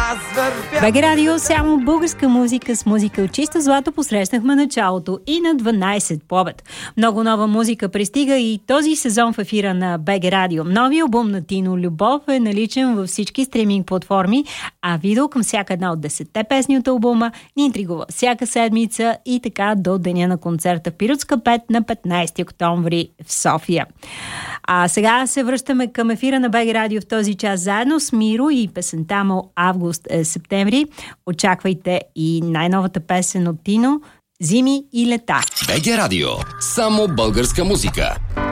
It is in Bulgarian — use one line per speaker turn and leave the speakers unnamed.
БГ Радио, само българска музика с музика от чисто злато посрещнахме началото и на 12 по обед. Много нова музика пристига и този сезон в ефира на БГ Радио. Новия албум на Тино Любов е наличен във всички стриминг платформи, а видео към всяка една от 10-те песни от албума ни интригува всяка седмица и така до деня на концерта в Пиротска 5 на 15 октомври в София. А сега се връщаме към ефира на БГ Радио в този час заедно с Миро и песента му август-септември. Очаквайте и най-новата песен от Тино «Зими и лета».
БГ Радио. Само българска музика.